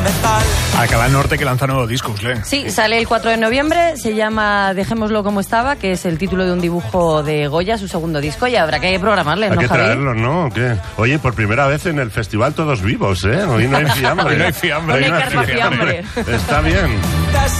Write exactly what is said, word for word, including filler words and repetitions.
Alcalá Norte, que lanza nuevo disco, Usle. Sí, sale el cuatro de noviembre, se llama Dejémoslo como estaba, que es el título de un dibujo de Goya, su segundo disco, y habrá que programarle, Hay ¿no, que Javi? traerlo, ¿no? ¿Qué? Oye, por primera vez en el festival todos vivos, ¿eh? Hoy no hay fiambre. Hoy no hay fiambre. Hoy no hay carta fiambre. Está bien.